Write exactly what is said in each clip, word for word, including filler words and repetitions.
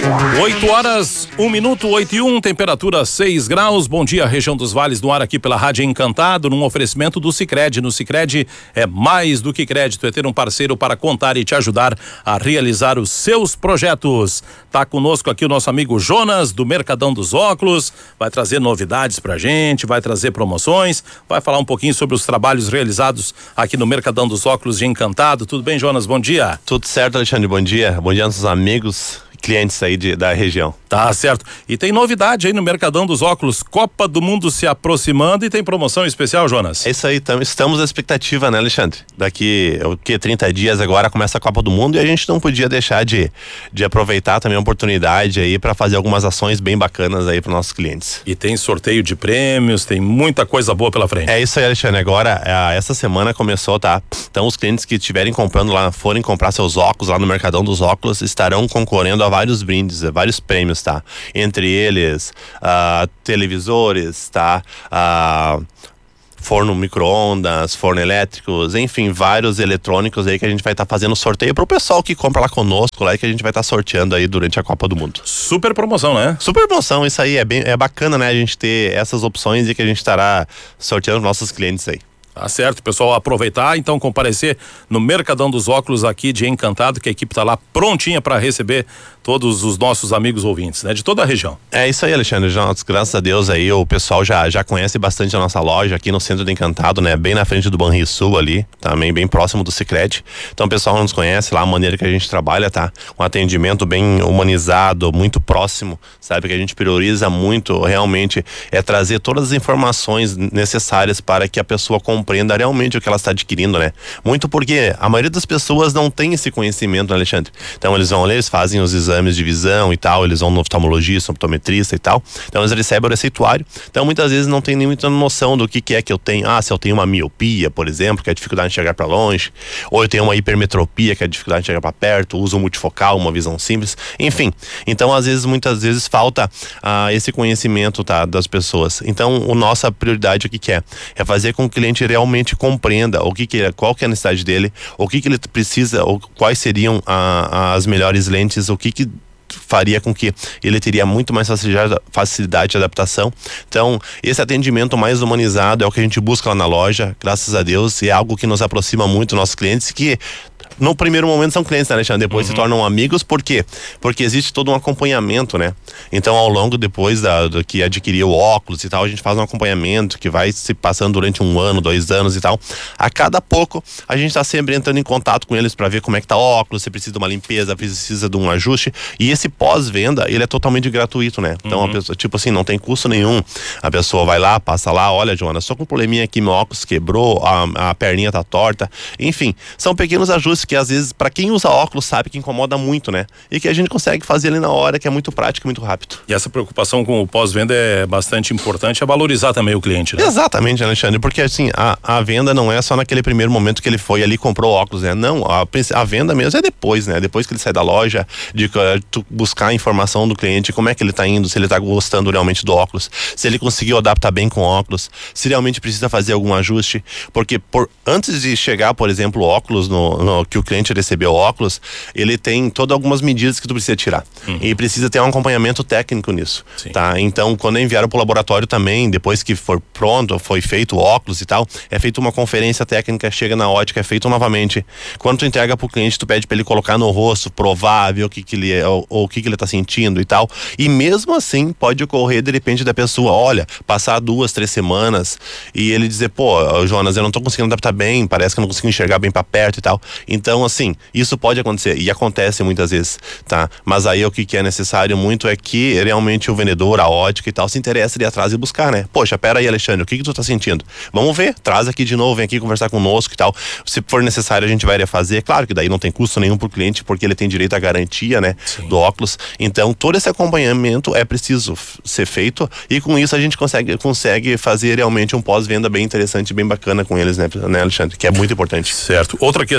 oito horas, um minuto, oito e um, temperatura seis graus. Bom dia, região dos Vales, no ar aqui pela Rádio Encantado, num oferecimento do Sicredi. No Sicredi é mais do que crédito, é ter um parceiro para contar e te ajudar a realizar os seus projetos. Tá conosco aqui o nosso amigo Jonas, do Mercadão dos Óculos, vai trazer novidades pra gente, vai trazer promoções, vai falar um pouquinho sobre os trabalhos realizados aqui no Mercadão dos Óculos de Encantado. Tudo bem, Jonas? Bom dia. Tudo certo, Alexandre, bom dia. Bom dia aos nossos amigos, clientes aí de, da região. Tá certo. E tem novidade aí no Mercadão dos Óculos, Copa do Mundo se aproximando e tem promoção especial, Jonas. É isso aí, tam, estamos na expectativa, né, Alexandre? Daqui, o que, trinta dias agora começa a Copa do Mundo e a gente não podia deixar de, de aproveitar também a oportunidade aí para fazer algumas ações bem bacanas aí para nossos clientes. E tem sorteio de prêmios, tem muita coisa boa pela frente. É isso aí, Alexandre. Agora, essa semana começou, tá? Então, os clientes que estiverem comprando lá, forem comprar seus óculos lá no Mercadão dos Óculos, estarão concorrendo a vários brindes, a vários prêmios, tá? Entre eles, uh, televisores, tá? Uh, forno micro-ondas, forno elétricos, enfim, vários eletrônicos aí que a gente vai estar tá fazendo sorteio pro pessoal que compra lá conosco lá e que a gente vai estar tá sorteando aí durante a Copa do Mundo. Super promoção, né? Super promoção, isso aí é bem, é bacana, né? A gente ter essas opções e que a gente estará sorteando nossos clientes aí. Tá certo, pessoal, aproveitar, então comparecer no Mercadão dos Óculos aqui de Encantado, que a equipe tá lá prontinha para receber todos os nossos amigos ouvintes, né, de toda a região. É isso aí, Alexandre, já, graças a Deus aí o pessoal já, já conhece bastante a nossa loja aqui no centro do Encantado, né, bem na frente do Banrisul ali, também bem próximo do Sicredi. Então o pessoal nos conhece lá, a maneira que a gente trabalha, tá, um atendimento bem humanizado, muito próximo, sabe, que a gente prioriza muito realmente é trazer todas as informações necessárias para que a pessoa compreenda realmente o que ela está adquirindo, né? Muito porque a maioria das pessoas não tem esse conhecimento, né, Alexandre? Então eles vão ler, eles fazem os exames de visão e tal, eles vão no oftalmologista, optometrista e tal, então eles recebem o receituário, então muitas vezes não tem nem muita noção do que que é que eu tenho. Ah, se eu tenho uma miopia, por exemplo, que é a dificuldade de enxergar para longe, ou eu tenho uma hipermetropia, que é a dificuldade de enxergar para perto, uso multifocal, uma visão simples, enfim. Então às vezes, muitas vezes falta ah, esse conhecimento, tá, das pessoas. Então a nossa prioridade o que que é? É fazer com que o cliente realmente compreenda o que que é, qual que é a necessidade dele, o que que ele precisa, ou quais seriam a, as melhores lentes, o que que faria com que ele teria muito mais facilidade, facilidade de adaptação. Então, esse atendimento mais humanizado é o que a gente busca lá na loja, graças a Deus, e é algo que nos aproxima muito dos nossos clientes, que no primeiro momento são clientes, né, Alexandre? Depois uhum. se tornam amigos, por quê? Porque existe todo um acompanhamento, né? Então, ao longo, depois da, do que adquirir o óculos e tal, a gente faz um acompanhamento que vai se passando durante um ano, dois anos e tal. A cada pouco, a gente tá sempre entrando em contato com eles para ver como é que tá o óculos, se precisa de uma limpeza, precisa de um ajuste. E esse pós-venda, ele é totalmente gratuito, né? Então, uhum. a pessoa, tipo assim, não tem custo nenhum. A pessoa vai lá, passa lá, olha, Jonas, só com um probleminha aqui, meu óculos quebrou, a, a perninha tá torta. Enfim, são pequenos ajustes que às vezes, para quem usa óculos, sabe que incomoda muito, né? E que a gente consegue fazer ali na hora, que é muito prático e muito rápido. E essa preocupação com o pós-venda é bastante importante, é valorizar também o cliente, né? Exatamente, Alexandre, porque assim, a, a venda não é só naquele primeiro momento que ele foi ali e comprou óculos, né? Não, a, a venda mesmo é depois, né? Depois que ele sai da loja, de tu buscar a informação do cliente, como é que ele tá indo, se ele tá gostando realmente do óculos, se ele conseguiu adaptar bem com o óculos, se realmente precisa fazer algum ajuste, porque por, antes de chegar, por exemplo, o óculos no, no que o cliente recebeu o óculos, ele tem todas algumas medidas que tu precisa tirar. Uhum. E precisa ter um acompanhamento técnico nisso. Sim. Tá? Então, quando é enviado pro laboratório também, depois que for pronto, foi feito o óculos e tal, é feita uma conferência técnica, chega na ótica, é feito novamente. Quando tu entrega pro cliente, tu pede pra ele colocar no rosto, provar, ver o que que ele é, ou, ou o que que ele tá sentindo e tal. E mesmo assim, pode ocorrer, de repente, da pessoa, olha, passar duas, três semanas e ele dizer, pô, Jonas, eu não tô conseguindo adaptar bem, parece que eu não consigo enxergar bem pra perto e tal. Então, assim, isso pode acontecer, e acontece muitas vezes, tá? Mas aí o que que é necessário muito é que realmente o vendedor, a ótica e tal, se interessa de ir atrás e buscar, né? Poxa, pera aí, Alexandre, o que que tu tá sentindo? Vamos ver, traz aqui de novo, vem aqui conversar conosco e tal. Se for necessário, a gente vai fazer, claro que daí não tem custo nenhum pro cliente, porque ele tem direito à garantia, né? Sim. Do óculos. Então, todo esse acompanhamento é preciso ser feito, e com isso a gente consegue, consegue fazer realmente um pós-venda bem interessante, bem bacana com eles, né, né, Alexandre? Que é muito importante. Certo. Outra questão, Jonas,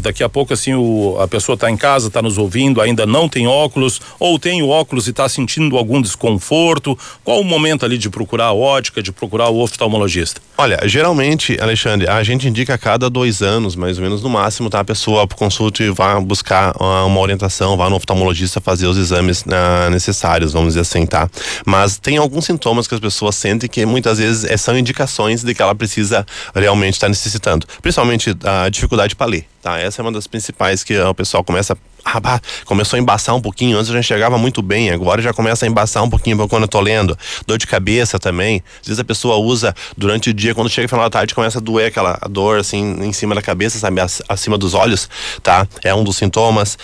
daqui a pouco assim o, a pessoa está em casa, está nos ouvindo, ainda não tem óculos, ou tem o óculos e está sentindo algum desconforto, qual o momento ali de procurar a ótica, de procurar o oftalmologista? Olha, geralmente, Alexandre, a gente indica a cada dois anos, mais ou menos no máximo, tá? A pessoa consulte e vá buscar uh, uma orientação, vá no oftalmologista fazer os exames uh, necessários, vamos dizer assim, tá? Mas tem alguns sintomas que as pessoas sentem que muitas vezes é, são indicações de que ela precisa realmente estar necessitando. Principalmente a dificuldade para ler, tá? Essa é uma das principais que o pessoal começa a Ah, começou a embaçar um pouquinho. Antes eu já enxergava muito bem, agora já começa a embaçar um pouquinho quando eu tô lendo. Dor de cabeça também. Às vezes a pessoa usa durante o dia, quando chega no final da tarde, começa a doer aquela dor assim em cima da cabeça, sabe, acima dos olhos, tá? É um dos sintomas.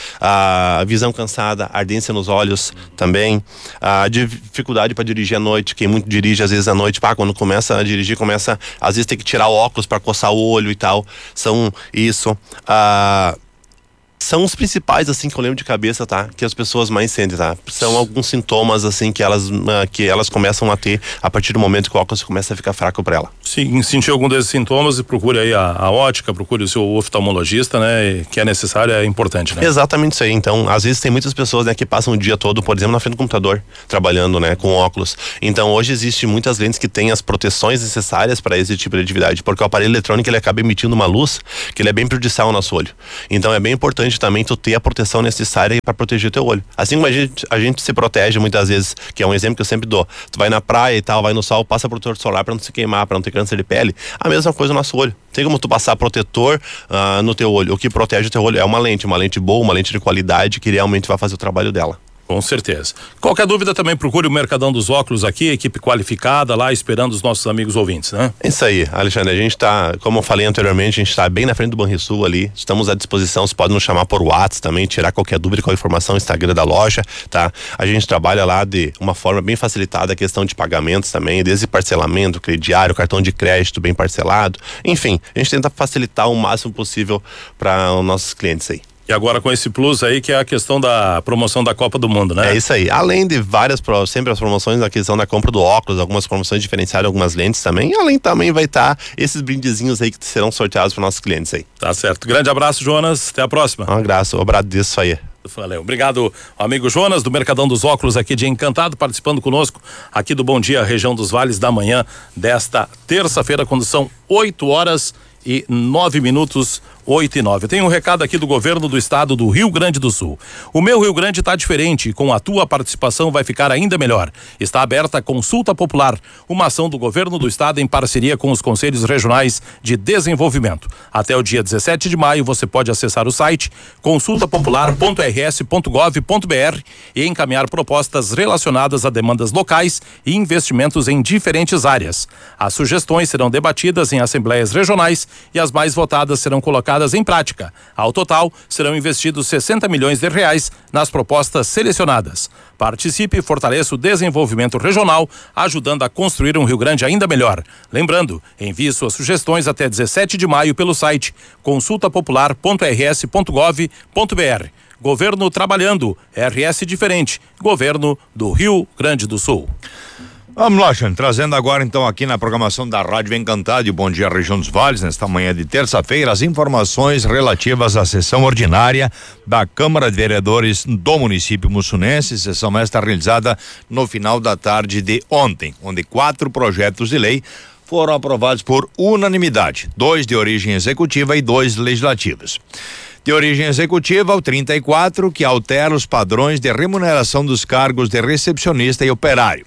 A visão cansada, ardência nos olhos também. A dificuldade para dirigir à noite. Quem muito dirige às vezes à noite, pá, quando começa a dirigir, começa às vezes tem que tirar o óculos para coçar o olho e tal. São isso. A São os principais, assim, que eu lembro de cabeça, tá? Que as pessoas mais sentem, tá? São alguns sintomas, assim, que elas, uh, que elas começam a ter a partir do momento que o óculos começa a ficar fraco para ela. Sim, sentir algum desses sintomas e procure aí a, a ótica, procure o seu oftalmologista, né? Que é necessário, é importante, né? Exatamente isso aí. Então, às vezes tem muitas pessoas, né, que passam o dia todo, por exemplo, na frente do computador, trabalhando, né, com óculos. Então, hoje existe muitas lentes que têm as proteções necessárias para esse tipo de atividade, porque o aparelho eletrônico, ele acaba emitindo uma luz que ele é bem prejudicial ao nosso olho. Então, é bem importante também tu ter a proteção necessária para proteger o teu olho. Assim como a gente, a gente se protege muitas vezes, que é um exemplo que eu sempre dou. Tu vai na praia e tal, vai no sol, passa protetor solar para não se queimar, para não ter câncer de pele. A mesma coisa no nosso olho. Tem como tu passar protetor uh, no teu olho. O que protege o teu olho é uma lente, uma lente boa, uma lente de qualidade que realmente vai fazer o trabalho dela. Com certeza. Qualquer dúvida também procure o Mercadão dos Óculos aqui, equipe qualificada lá esperando os nossos amigos ouvintes, né? Isso aí, Alexandre, a gente tá, como eu falei anteriormente, a gente tá bem na frente do Banrisul ali, estamos à disposição, você pode nos chamar por WhatsApp também, tirar qualquer dúvida com a informação, Instagram da loja, tá? A gente trabalha lá de uma forma bem facilitada, a questão de pagamentos também, desde parcelamento, crediário, cartão de crédito bem parcelado, enfim, a gente tenta facilitar o máximo possível para os nossos clientes aí. E agora com esse plus aí, que é a questão da promoção da Copa do Mundo, né? É isso aí. Além de várias, sempre as promoções na questão da compra do óculos, algumas promoções diferenciadas, algumas lentes também. E além também vai estar tá esses brindezinhos aí que serão sorteados para nossos clientes aí. Tá certo. Grande abraço, Jonas. Até a próxima. Um abraço. Um abraço disso aí. Valeu. Obrigado, amigo Jonas, do Mercadão dos Óculos aqui de Encantado, participando conosco aqui do Bom Dia Região dos Vales da manhã desta terça-feira, quando são oito horas e nove minutos, oito e nove. Tem um recado aqui do governo do estado do Rio Grande do Sul. O meu Rio Grande está diferente, com a tua participação vai ficar ainda melhor. Está aberta a consulta popular, uma ação do governo do estado em parceria com os conselhos regionais de desenvolvimento. Até o dia dezessete de maio você pode acessar o site consulta popular ponto r s ponto gov ponto b r e encaminhar propostas relacionadas a demandas locais e investimentos em diferentes áreas. As sugestões serão debatidas em assembleias regionais e as mais votadas serão colocadas em prática. Ao total, serão investidos sessenta milhões de reais nas propostas selecionadas. Participe e fortaleça o desenvolvimento regional, ajudando a construir um Rio Grande ainda melhor. Lembrando, envie suas sugestões até dezessete de maio pelo site consulta popular ponto r s ponto gov ponto b r. Governo trabalhando, R S diferente, Governo do Rio Grande do Sul. Vamos lá, Xan, trazendo agora então aqui na programação da Rádio Encantado e Bom Dia Região dos Vales, nesta manhã de terça-feira, as informações relativas à sessão ordinária da Câmara de Vereadores do município mussunense, sessão esta realizada no final da tarde de ontem, onde quatro projetos de lei foram aprovados por unanimidade, dois de origem executiva e dois legislativos. De origem executiva, o trinta e quatro, que altera os padrões de remuneração dos cargos de recepcionista e operário.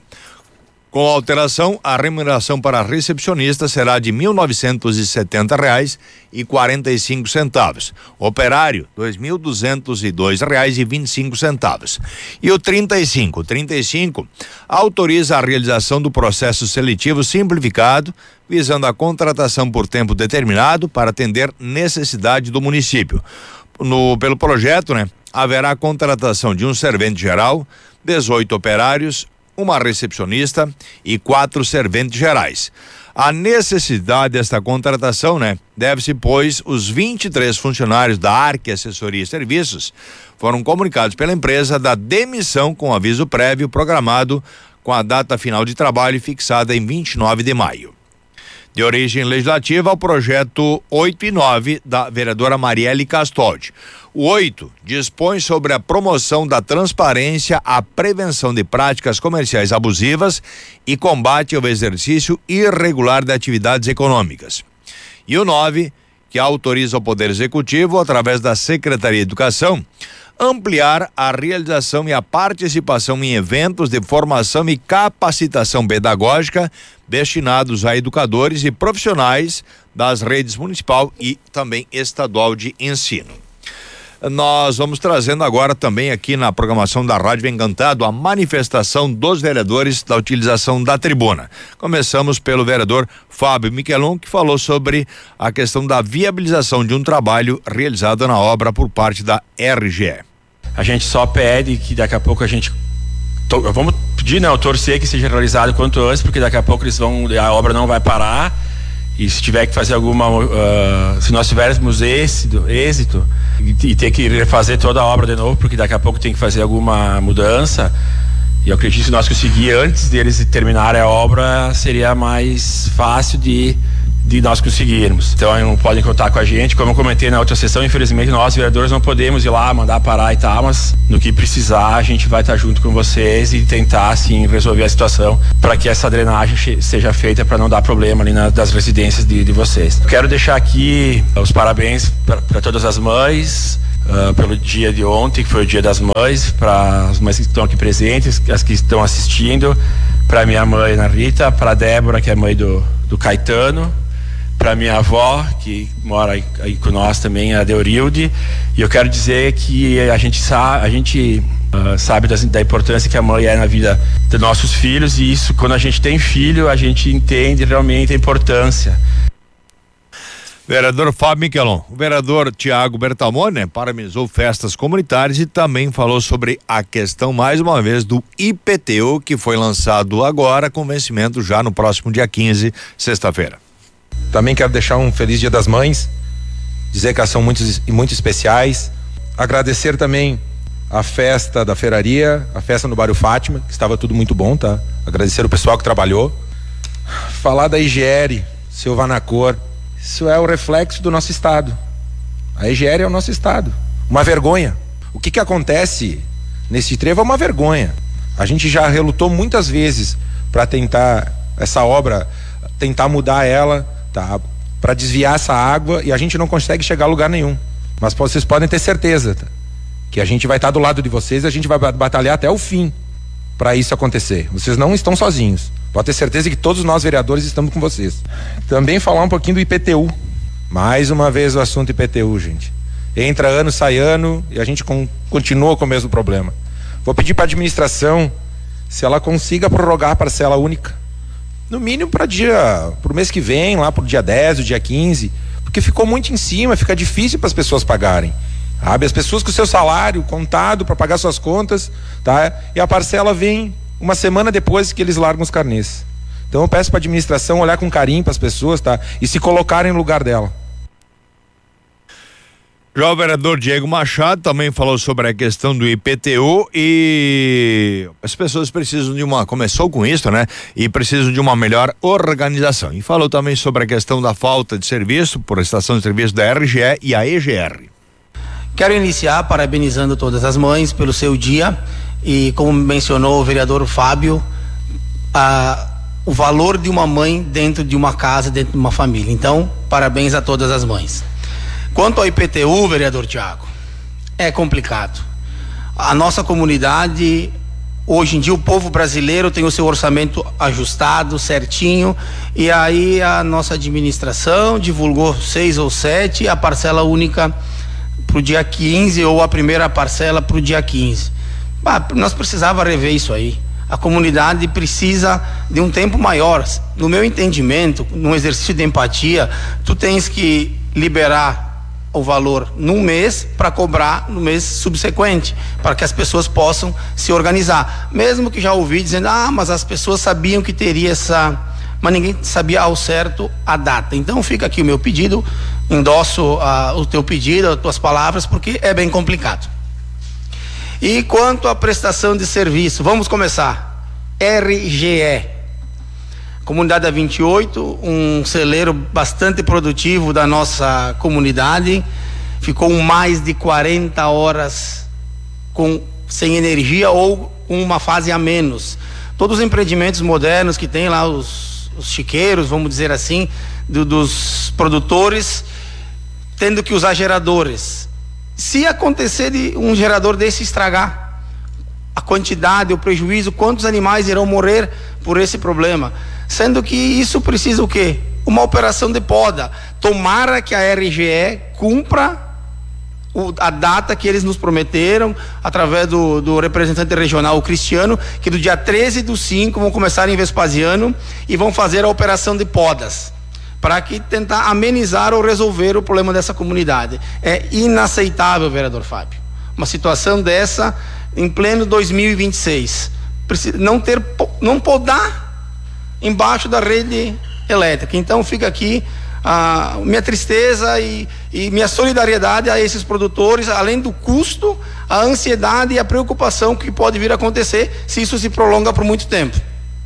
Com a alteração, a remuneração para recepcionista será de mil novecentos e setenta reais e quarenta e cinco centavos. Operário, dois mil duzentos e dois reais e vinte e cinco centavos. E o trinta e cinco, trinta e cinco autoriza a realização do processo seletivo simplificado, visando a contratação por tempo determinado para atender necessidade do município. No, pelo projeto, né, haverá contratação de um servente geral, dezoito operários, uma recepcionista e quatro serventes gerais. A necessidade desta contratação, né, deve-se, pois os vinte e três funcionários da Arque Assessoria e Serviços foram comunicados pela empresa da demissão com aviso prévio programado com a data final de trabalho fixada em vinte e nove de maio. de origem legislativa ao projeto oito e nove da vereadora Marielle Castoldi. O oito dispõe sobre a promoção da transparência, a prevenção de práticas comerciais abusivas e combate ao exercício irregular de atividades econômicas. E o nove, que autoriza o Poder Executivo, através da Secretaria de Educação, ampliar a realização e a participação em eventos de formação e capacitação pedagógica destinados a educadores e profissionais das redes municipal e também estadual de ensino. Nós vamos trazendo agora também aqui na programação da Rádio Encantado a manifestação dos vereadores da utilização da tribuna. Começamos pelo vereador Fábio Miquelon, que falou sobre a questão da viabilização de um trabalho realizado na obra por parte da R G E. A gente só pede que daqui a pouco a gente to, vamos pedir, né, torcer que seja realizado quanto antes, porque daqui a pouco eles vão, a obra não vai parar. E se tiver que fazer alguma, uh, se nós tivéssemos êxito, êxito e, e ter que refazer toda a obra de novo, porque daqui a pouco tem que fazer alguma mudança, e eu acredito que se nós conseguir antes deles terminarem a obra, seria mais fácil de, de nós conseguirmos. Então não podem contar com a gente, como eu comentei na outra sessão, infelizmente nós vereadores não podemos ir lá, mandar parar e tal, mas no que precisar a gente vai estar junto com vocês e tentar assim resolver a situação para que essa drenagem seja feita, para não dar problema ali na, das residências de, de vocês. Quero deixar aqui os parabéns para todas as mães, Uh, pelo dia de ontem, que foi o Dia das Mães, para as mães que estão aqui presentes, as que estão assistindo, para minha mãe Ana Rita, para a Débora, que é mãe do, do Caetano, para minha avó, que mora aí, aí com nós também, a Deurilde. E eu quero dizer que a gente sabe, a gente uh, sabe das, da importância que a mãe é na vida dos nossos filhos, e isso, quando a gente tem filho, a gente entende realmente a importância. Vereador Fábio Miquelon. O vereador Tiago Bertamone, né, parabenizou festas comunitárias e também falou sobre a questão, mais uma vez, do I P T U, que foi lançado agora, com vencimento já no próximo dia quinze, sexta-feira. Também quero deixar um feliz Dia das Mães, dizer que elas são muito, muito especiais, agradecer também a festa da Ferraria, a festa no Bairro Fátima, que estava tudo muito bom, tá? Agradecer o pessoal que trabalhou, falar da I G R, seu Vanacor. Isso é o reflexo do nosso estado. A E G R é o nosso estado. Uma vergonha. O que que acontece nesse trevo é uma vergonha. A gente já relutou muitas vezes para tentar essa obra, tentar mudar ela, tá? Para desviar essa água, e a gente não consegue chegar a lugar nenhum. Mas vocês podem ter certeza, tá? Que a gente vai estar do lado de vocês e a gente vai batalhar até o fim para isso acontecer. Vocês não estão sozinhos. Pode ter certeza que todos nós vereadores estamos com vocês. Também falar um pouquinho do I P T U. Mais uma vez o assunto I P T U, gente. Entra ano, sai ano e a gente com, continua com o mesmo problema. Vou pedir para a administração se ela consiga prorrogar a parcela única. No mínimo para dia, pro mês que vem, lá pro dia dez, o dia quinze, porque ficou muito em cima, fica difícil para as pessoas pagarem. Sabe? As pessoas com o seu salário contado para pagar suas contas, tá? E a parcela vem uma semana depois que eles largam os carnês. Então eu peço para a administração olhar com carinho para as pessoas, tá? E se colocarem no lugar dela. Já o vereador Diego Machado também falou sobre a questão do I P T U, e as pessoas precisam de uma, começou com isso, né? E precisam de uma melhor organização. E falou também sobre a questão da falta de serviço, por estação de serviço da R G E e a E G R. Quero iniciar parabenizando todas as mães pelo seu dia. E como mencionou o vereador Fábio, a, o valor de uma mãe dentro de uma casa, dentro de uma família. Então, parabéns a todas as mães. Quanto ao I P T U, vereador Tiago, é complicado. A nossa comunidade, hoje em dia o povo brasileiro tem o seu orçamento ajustado, certinho, e aí a nossa administração divulgou seis ou sete, a parcela única para o dia quinze, ou a primeira parcela para o dia quinze. Ah, nós precisava rever isso aí. A comunidade precisa de um tempo maior. No meu entendimento, num exercício de empatia, tu tens que liberar o valor num mês para cobrar no mês subsequente, para que as pessoas possam se organizar. Mesmo que já ouvi dizendo, ah, mas as pessoas sabiam que teria essa, mas ninguém sabia ao certo a data. Então fica aqui o meu pedido, endosso uh, o teu pedido, as tuas palavras, porque é bem complicado. E quanto à prestação de serviço, vamos começar. R G E. Comunidade da vinte e oito, um celeiro bastante produtivo da nossa comunidade, ficou mais de quarenta horas com, sem energia ou com uma fase a menos. Todos os empreendimentos modernos que tem lá, os, os chiqueiros, vamos dizer assim, do, dos produtores, tendo que usar geradores. Se acontecer de um gerador desse estragar, a quantidade, o prejuízo, quantos animais irão morrer por esse problema? Sendo que isso precisa o quê? Uma operação de poda. Tomara que a R G E cumpra o, a data que eles nos prometeram, através do, do representante regional, o Cristiano, que do dia treze do cinco vão começar em Vespasiano e vão fazer a operação de podas, para que tentar amenizar ou resolver o problema dessa comunidade. É inaceitável, vereador Fábio, uma situação dessa em pleno dois mil e vinte e seis. Não ter, não podar embaixo da rede elétrica. Então fica aqui a minha tristeza e, e minha solidariedade a esses produtores, além do custo, a ansiedade e a preocupação que pode vir a acontecer se isso se prolonga por muito tempo.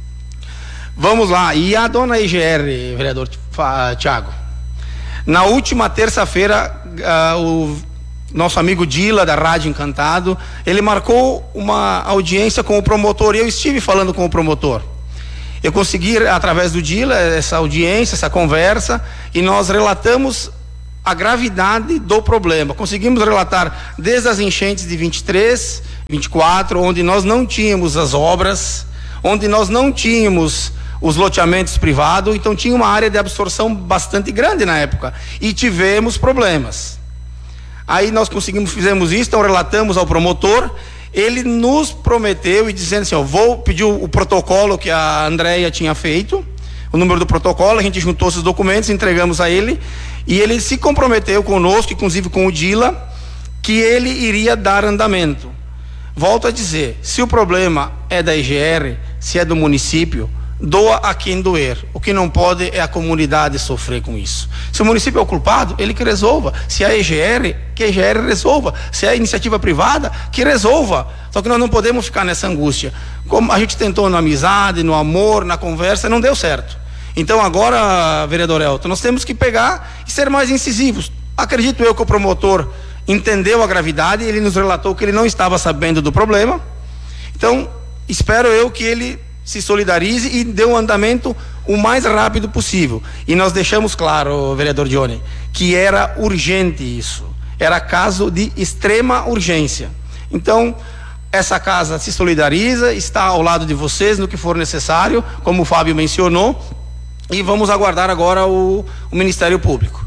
Vamos lá. E a dona E G R, vereador Tiago, na última terça-feira, uh, o nosso amigo Dila, da Rádio Encantado, ele marcou uma audiência com o promotor e eu estive falando com o promotor. Eu consegui, através do Dila, essa audiência, essa conversa, e nós relatamos a gravidade do problema. Conseguimos relatar desde as enchentes de vinte e três, vinte e quatro, onde nós não tínhamos as obras, onde nós não tínhamos os loteamentos privados, então tinha uma área de absorção bastante grande na época, e tivemos problemas. Aí nós conseguimos, fizemos isso, então relatamos ao promotor. Ele nos prometeu e dizendo assim, ó, vou pedir o, o protocolo que a Andréia tinha feito, o número do protocolo, a gente juntou esses documentos, entregamos a ele, e ele se comprometeu conosco, inclusive com o Dila, que ele iria dar andamento. Volto a dizer, se o problema é da E G R, se é do município, doa a quem doer. O que não pode é a comunidade sofrer com isso. Se o município é o culpado, ele que resolva. Se é a E G R, que a E G R resolva. Se é a iniciativa privada, que resolva. Só que nós não podemos ficar nessa angústia. Como a gente tentou na amizade, no amor, na conversa, não deu certo. Então agora, vereador Elton, nós temos que pegar e ser mais incisivos. Acredito eu que o promotor entendeu a gravidade, ele nos relatou que ele não estava sabendo do problema. Então, espero eu que ele se solidarize e dê um andamento o mais rápido possível. E nós deixamos claro, vereador Johnny, que era urgente isso. Era caso de extrema urgência. Então, essa casa se solidariza, está ao lado de vocês no que for necessário, como o Fábio mencionou, e vamos aguardar agora o, o Ministério Público.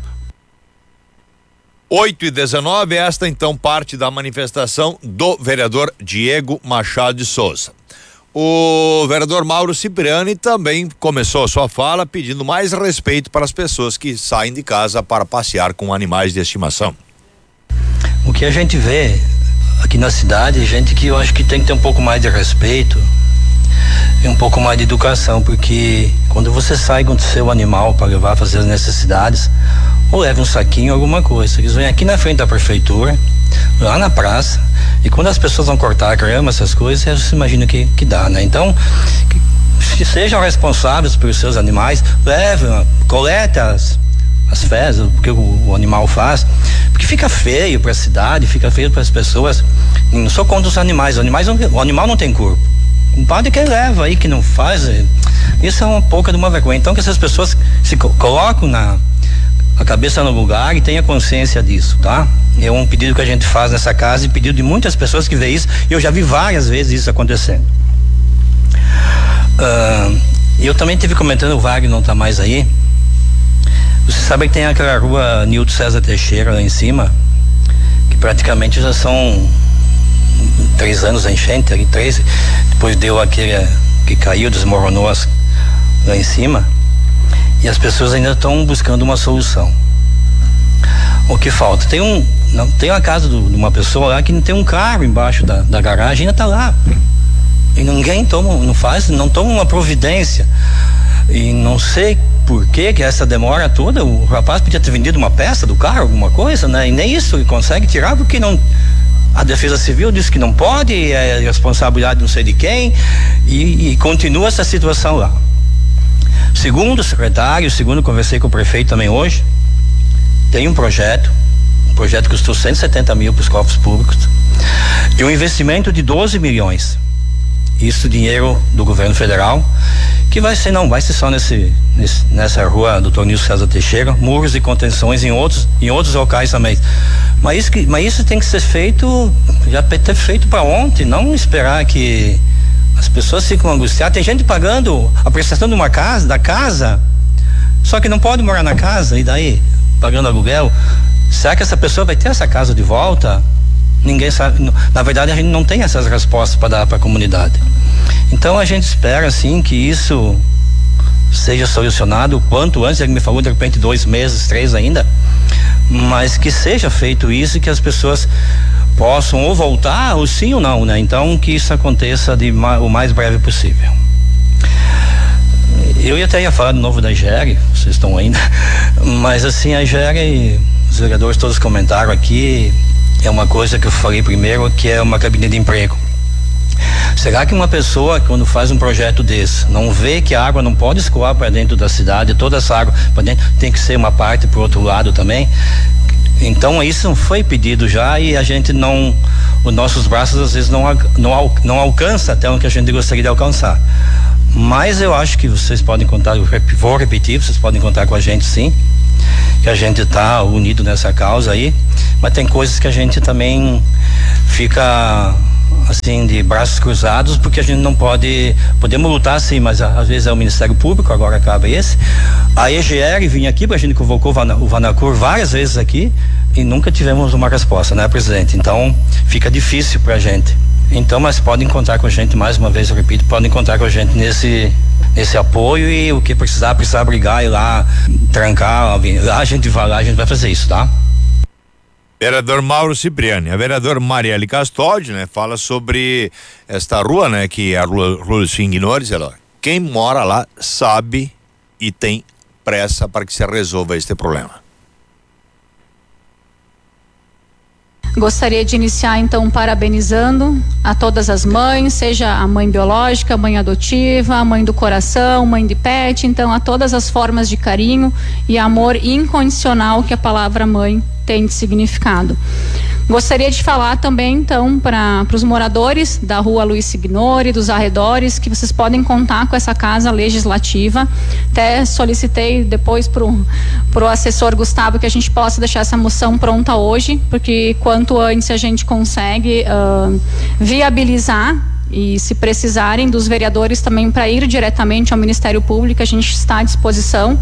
oito e dezenove, esta então parte da manifestação do vereador Diego Machado de Souza. O vereador Mauro Cipriani também começou a sua fala pedindo mais respeito para as pessoas que saem de casa para passear com animais de estimação. O que a gente vê aqui na cidade, gente que eu acho que tem que ter um pouco mais de respeito e um pouco mais de educação, porque quando você sai com o seu animal para levar a fazer as necessidades, ou leva um saquinho, alguma coisa, eles vêm aqui na frente da prefeitura, lá na praça, e quando as pessoas vão cortar a grama, essas coisas, você se imagina que, que dá, né? Então, que, que sejam responsáveis pelos seus animais, levem, coletem as, as fezes, o que o, o animal faz, porque fica feio para a cidade, fica feio para as pessoas. Não sou contra os animais, os animais não, o animal não tem corpo. Um padre que leva aí, que não faz, isso é uma pouca de uma vergonha. Então, que essas pessoas se co- colocam na a cabeça no lugar e tenha consciência disso, tá? É um pedido que a gente faz nessa casa e pedido de muitas pessoas que vê isso, e eu já vi várias vezes isso acontecendo. Uh, eu também tive comentando, o Wagner não tá mais aí. Você sabe que tem aquela rua Nilton César Teixeira lá em cima, que praticamente já são três anos a enchente, ali três, depois deu aquele que caiu, desmoronou as, lá em cima. E as pessoas ainda estão buscando uma solução. O que falta? Tem um, não, tem uma casa do, de uma pessoa lá que não tem um carro embaixo da, da garagem, ainda está lá. E ninguém toma, não faz, não toma uma providência. E não sei por que que essa demora toda. O rapaz podia ter vendido uma peça do carro, alguma coisa, né? E nem isso ele consegue tirar, porque não. A Defesa Civil diz que não pode, é responsabilidade não sei de quem, e, e continua essa situação lá. Segundo o secretário, segundo conversei com o prefeito também hoje, tem um projeto, um projeto que custou cento e setenta mil para os cofres públicos e um investimento de doze milhões. Isso dinheiro do governo federal, que vai ser, não vai ser só nesse, nesse nessa rua doutor Nilson César Teixeira, muros e contenções em outros, em outros locais também. Mas isso, que, mas isso tem que ser feito, já ter feito para ontem, não esperar que as pessoas ficam angustiadas. Tem gente pagando a prestação de uma casa, da casa, só que não pode morar na casa, e daí? Pagando aluguel. Será que essa pessoa vai ter essa casa de volta? Ninguém sabe. Na verdade, a gente não tem essas respostas para dar para a comunidade. Então a gente espera assim que isso seja solucionado o quanto antes. Ele me falou de repente dois meses, três ainda, mas que seja feito isso e que as pessoas possam ou voltar ou sim ou não, né? Então que isso aconteça de ma- o mais breve possível. Eu ia até ia falar de novo da I G E R, vocês estão ainda, mas assim a I G E R, os vereadores todos comentaram aqui, é uma coisa que eu falei primeiro, que é uma cabine de emprego. Será que uma pessoa, quando faz um projeto desse, não vê que a água não pode escoar para dentro da cidade, toda essa água para dentro, tem que ser uma parte para o outro lado também? Então isso foi pedido já e a gente não, os nossos braços às vezes não, não, não alcança até onde a gente gostaria de alcançar. Mas eu acho que vocês podem contar, eu vou repetir, vocês podem contar com a gente sim, que a gente está unido nessa causa aí, mas tem coisas que a gente também fica assim de braços cruzados, porque a gente não pode, podemos lutar sim, mas às vezes é o Ministério Público, agora acaba esse, a E G E R vinha aqui, a gente convocou o Vanacur várias vezes aqui e nunca tivemos uma resposta, né, presidente? Então fica difícil pra gente. Então, mas podem contar com a gente, mais uma vez eu repito, podem contar com a gente nesse esse apoio, e o que precisar, precisar brigar e lá trancar, lá a gente vai lá, a gente vai fazer isso, tá? Vereador Mauro Cipriani, a vereadora Marielle Custódio, né, fala sobre esta rua, né, que é a rua, rua dos Finguinores. Ela, quem mora lá sabe e tem pressa para que se resolva este problema. Gostaria de iniciar então parabenizando a todas as mães, seja a mãe biológica, a mãe adotiva, a mãe do coração, mãe de pet, então a todas as formas de carinho e amor incondicional que a palavra mãe tem de significado. Gostaria de falar também então para os moradores da rua Luiz Signori, dos arredores, que vocês podem contar com essa casa legislativa. Até solicitei depois para o assessor Gustavo que a gente possa deixar essa moção pronta hoje, porque quanto antes a gente consegue uh, viabilizar, e se precisarem dos vereadores também para ir diretamente ao Ministério Público, a gente está à disposição,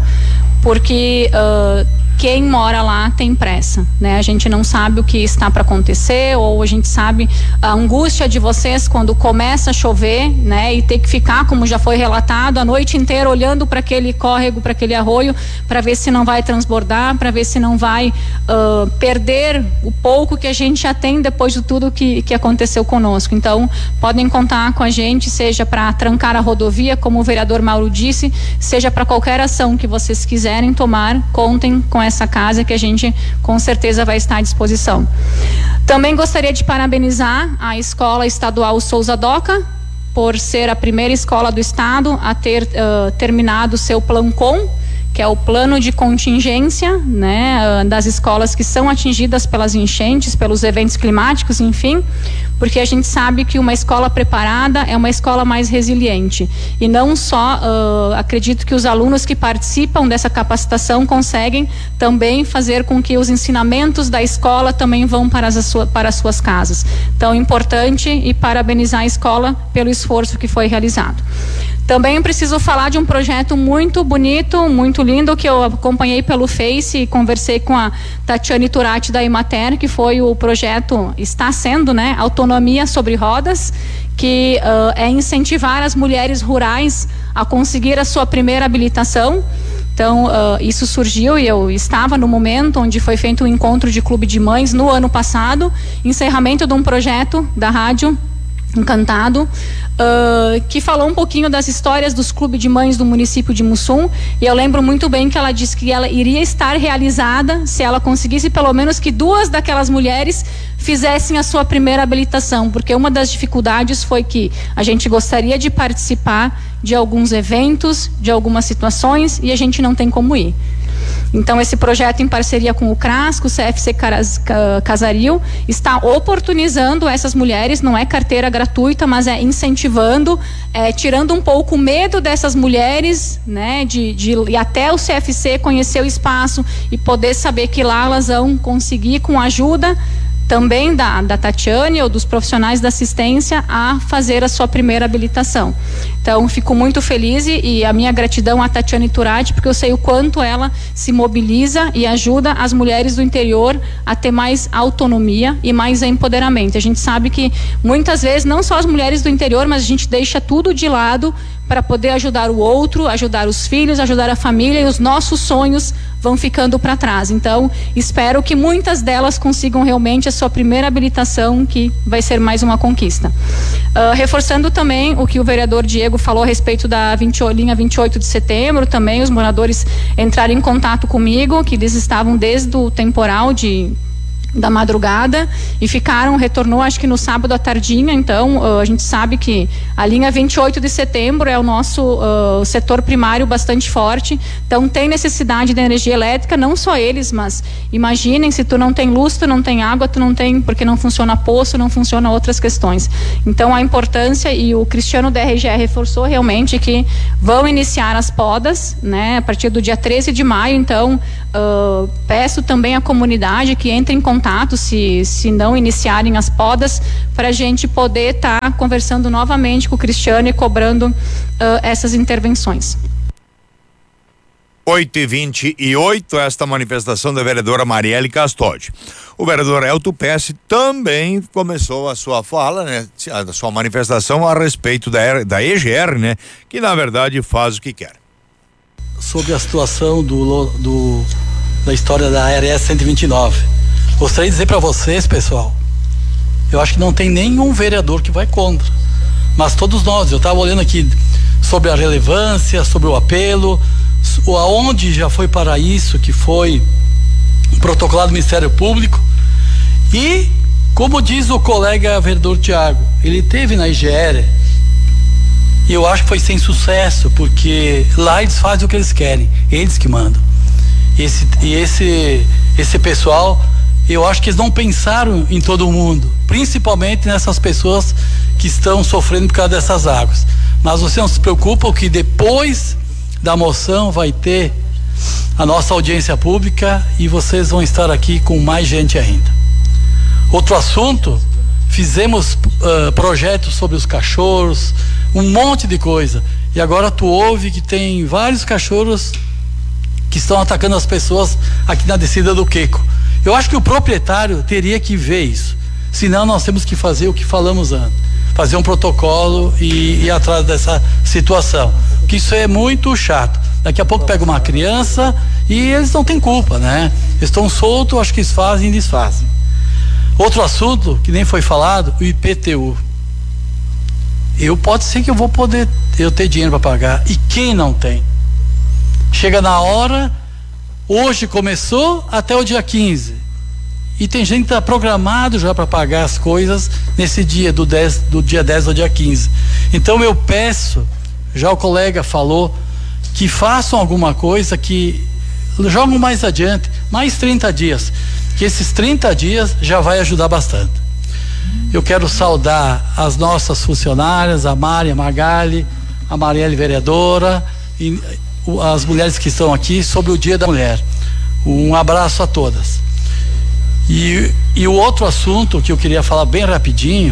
porque uh, quem mora lá tem pressa, né? A gente não sabe o que está para acontecer, ou a gente sabe a angústia de vocês quando começa a chover, né? E ter que ficar, como já foi relatado, a noite inteira olhando para aquele córrego, para aquele arroio, para ver se não vai transbordar, para ver se não vai uh, perder o pouco que a gente já tem depois de tudo que, que aconteceu conosco. Então, podem contar com a gente, seja para trancar a rodovia, como o vereador Mauro disse, seja para qualquer ação que vocês quiserem tomar, contem com essa casa que a gente com certeza vai estar à disposição. Também gostaria de parabenizar a Escola Estadual Souza Doca por ser a primeira escola do estado a ter uh, terminado seu PLANCOM, que é o plano de contingência, né, das escolas que são atingidas pelas enchentes, pelos eventos climáticos, enfim, porque a gente sabe que uma escola preparada é uma escola mais resiliente. E não só, uh, acredito que os alunos que participam dessa capacitação conseguem também fazer com que os ensinamentos da escola também vão para as, sua, para as suas casas. Então, importante, e parabenizar a escola pelo esforço que foi realizado. Também preciso falar de um projeto muito bonito, muito lindo, que eu acompanhei pelo Face e conversei com a Tatiane Turati da Emater, que foi o projeto, está sendo, né, Autonomia sobre Rodas, que uh, é incentivar as mulheres rurais a conseguir a sua primeira habilitação. Então, uh, isso surgiu e eu estava no momento onde foi feito um encontro de clube de mães no ano passado, encerramento de um projeto da rádio Encantado, uh, que falou um pouquinho das histórias dos clubes de mães do município de Mussum, e eu lembro muito bem que ela disse que ela iria estar realizada se ela conseguisse pelo menos que duas daquelas mulheres fizessem a sua primeira habilitação, porque uma das dificuldades foi que a gente gostaria de participar de alguns eventos, de algumas situações, e a gente não tem como ir. Então, esse projeto, em parceria com o CRAS, com o C F C Casaril, está oportunizando essas mulheres, não é carteira gratuita, mas é incentivando, é, tirando um pouco o medo dessas mulheres, né, de, de ir até o C F C, conhecer o espaço e poder saber que lá elas vão conseguir, com ajuda também da, da Tatiane ou dos profissionais da assistência, a fazer a sua primeira habilitação. Então, fico muito feliz e, e a minha gratidão à Tatiane Turati, porque eu sei o quanto ela se mobiliza e ajuda as mulheres do interior a ter mais autonomia e mais empoderamento. A gente sabe que muitas vezes, não só as mulheres do interior, mas a gente deixa tudo de lado para poder ajudar o outro, ajudar os filhos, ajudar a família, e os nossos sonhos vão ficando para trás. Então, espero que muitas delas consigam realmente a sua primeira habilitação, que vai ser mais uma conquista. Uh, reforçando também o que o vereador Diego falou a respeito da vinte, linha vinte e oito de setembro, também os moradores entraram em contato comigo, que eles estavam desde o temporal de da madrugada e ficaram, retornou acho que no sábado à tardinha. Então uh, a gente sabe que a linha vinte e oito de setembro é o nosso uh, setor primário bastante forte, então tem necessidade de energia elétrica, não só eles, mas imaginem, se tu não tem luz, tu não tem água, tu não tem, porque não funciona poço, não funciona outras questões. Então a importância, e o Cristiano da R G E reforçou realmente que vão iniciar as podas, né, a partir do dia treze de maio. Então uh, peço também à comunidade que entre em contato contato, se, se não iniciarem as podas, para a gente poder estar tá conversando novamente com o Cristiano e cobrando uh, essas intervenções. oito e vinte e oito, esta manifestação da vereadora Marielle Castode. O vereador Elton Pesce também começou a sua fala, né, a sua manifestação a respeito da, da E G R, né, que na verdade faz o que quer. Sobre a situação do, do, da história da R S cento e vinte e nove. Gostaria de dizer para vocês, pessoal, eu acho que não tem nenhum vereador que vai contra, mas todos nós, eu estava olhando aqui sobre a relevância, sobre o apelo, aonde já foi para isso, que foi protocolado do Ministério Público, e como diz o colega vereador Tiago, ele teve na I G R, e eu acho que foi sem sucesso, porque lá eles fazem o que eles querem, eles que mandam. Esse, e esse, esse pessoal, eu acho que eles não pensaram em todo mundo, principalmente nessas pessoas que estão sofrendo por causa dessas águas. Mas vocês não se preocupam que depois da moção vai ter a nossa audiência pública e vocês vão estar aqui com mais gente ainda. Outro assunto, fizemos uh, projetos sobre os cachorros, um monte de coisa, e agora tu ouve que tem vários cachorros que estão atacando as pessoas aqui na descida do Queco. Eu acho que o proprietário teria que ver isso, senão nós temos que fazer o que falamos antes, fazer um protocolo e ir atrás dessa situação, que isso é muito chato. Daqui a pouco pega uma criança e eles não têm culpa, né? Eles estão soltos, acho que eles fazem e desfazem. Outro assunto que nem foi falado, o I P T U. Eu pode ser que eu vou poder eu ter dinheiro para pagar, e quem não tem? Chega na hora, hoje começou até o dia quinze, e tem gente que está programado já para pagar as coisas nesse dia do, dez, do dia dez ao dia quinze. Então eu peço, já o colega falou, que façam alguma coisa, que jogam mais adiante, mais trinta dias, que esses trinta dias já vai ajudar bastante. Eu quero saudar as nossas funcionárias, a Mari, a Magali, a Marielle vereadora e as mulheres que estão aqui sobre o Dia da Mulher. Um abraço a todas. E, e o outro assunto que eu queria falar bem rapidinho,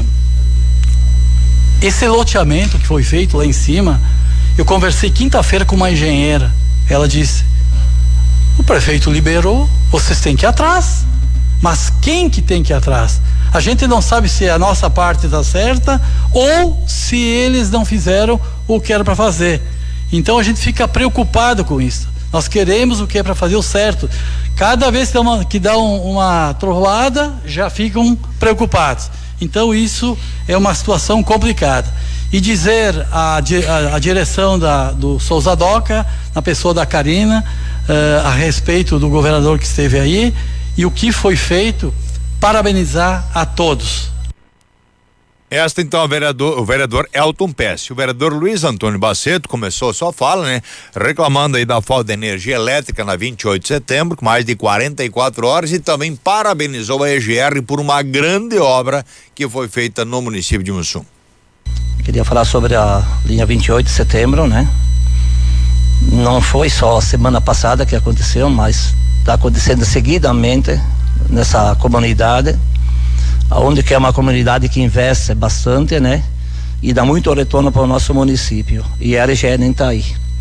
esse loteamento que foi feito lá em cima, eu conversei quinta-feira com uma engenheira, ela disse, o prefeito liberou, vocês têm que ir atrás, mas quem que tem que ir atrás? A gente não sabe se a nossa parte está certa ou se eles não fizeram o que era para fazer. Então a gente fica preocupado com isso. Nós queremos o que é para fazer o certo. Cada vez que dá uma, que dá um, uma trovoada, já ficam preocupados. Então isso é uma situação complicada. E dizer a, a, a direção da, do Souza Doca, na pessoa da Karina, uh, a respeito do governador que esteve aí e o que foi feito, parabenizar a todos. Esta então o vereador, o vereador Elton Pesce. O vereador Luiz Antônio Baceto começou a sua fala, né? Reclamando aí da falta de energia elétrica na vinte e oito de setembro, com mais de quarenta e quatro horas, e também parabenizou a E G R por uma grande obra que foi feita no município de Mussum. Queria falar sobre a linha vinte e oito de setembro, né? Não foi só a semana passada que aconteceu, mas está acontecendo seguidamente nessa comunidade, onde que é uma comunidade que investe bastante, né? E dá muito retorno para o nosso município. E a R G E nem está aí.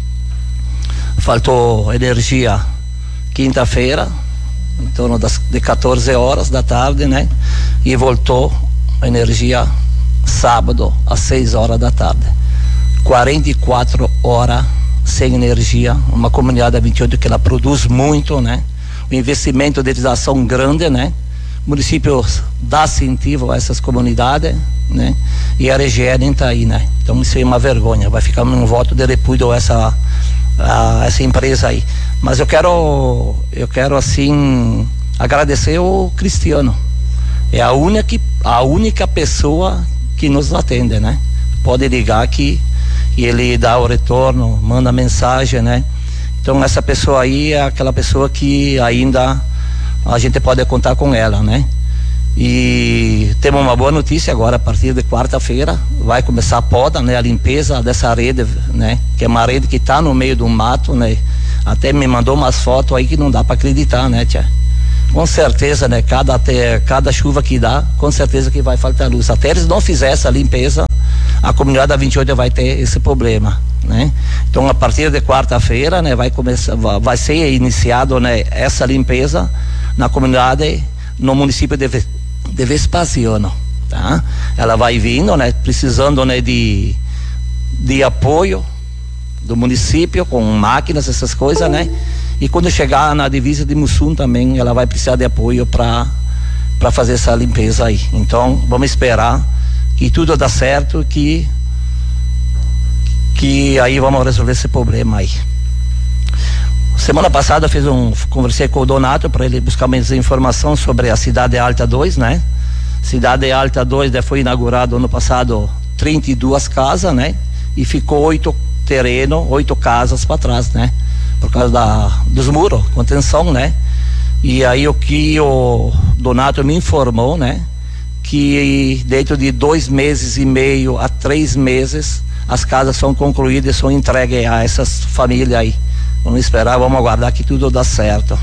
Faltou energia quinta-feira, em torno das, de quatorze horas da tarde, né? E voltou a energia sábado às seis horas da tarde. quarenta e quatro horas sem energia. Uma comunidade vinte e oito que ela produz muito, né? O investimento deles são grande, né? O município dá incentivo a essas comunidades, né? E a R G E nem tá aí, né? Então isso é uma vergonha. Vai ficar um voto de repúdio a essa, a essa empresa aí. Mas eu quero, eu quero assim agradecer o Cristiano. É a única, a única pessoa que nos atende, né? Pode ligar que ele dá o retorno, manda mensagem, né? Então essa pessoa aí é aquela pessoa que ainda a gente pode contar com ela, né? E temos uma boa notícia agora, a partir de quarta-feira vai começar a poda, né? A limpeza dessa rede, né? Que é uma rede que está no meio do mato, né? Até me mandou umas fotos aí que não dá para acreditar, né, tia? Com certeza, né? Cada, até, cada chuva que dá, com certeza que vai faltar luz. Até eles não fizerem essa limpeza, a comunidade da vinte e oito vai ter esse problema, né? Então, a partir de quarta-feira, né? Vai começar, vai ser iniciado, né? Essa limpeza na comunidade, no município de, de Vespasiano, tá? Ela vai vindo, né? Precisando, né? De, de apoio do município com máquinas, essas coisas, né? E quando chegar na divisa de Mussum também, ela vai precisar de apoio para para fazer essa limpeza aí. Então, vamos esperar que tudo dá certo, que que aí vamos resolver esse problema aí. Semana passada fiz um conversei com o Donato para ele buscar mais informação sobre a Cidade Alta dois, né? Cidade Alta dois foi inaugurado ano passado trinta e duas casas, né? E ficou oito terreno, oito casas para trás, né? Por causa da, dos muros, contenção, né? E aí o que o Donato me informou, né? Que dentro de dois meses e meio a três meses as casas são concluídas e são entregues a essas famílias aí. Vamos esperar, vamos aguardar que tudo dá certo.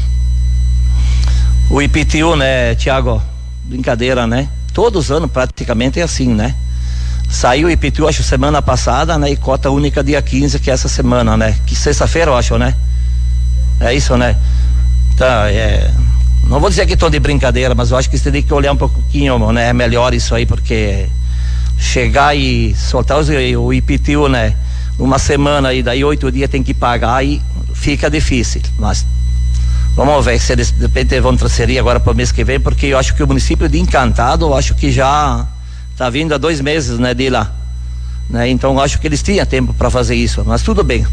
O I P T U, né, Tiago? Brincadeira, né? Todos os anos praticamente é assim, né? Saiu o I P T U, acho, semana passada, né? E cota única dia quinze, que é essa semana, né? Que sexta-feira, eu acho, né? É isso, né? Tá, é... Não vou dizer que estou de brincadeira, mas eu acho que você tem que olhar um pouquinho, né? É melhor isso aí, porque chegar e soltar os, o I P T U, né? Uma semana e daí oito dias tem que pagar, aí fica difícil. Mas vamos ver se eles de repente vão transferir agora para o mês que vem, porque eu acho que o município de Encantado, eu acho que já tá vindo há dois meses, né, de lá, né? Então acho que eles tinham tempo para fazer isso, mas tudo bem.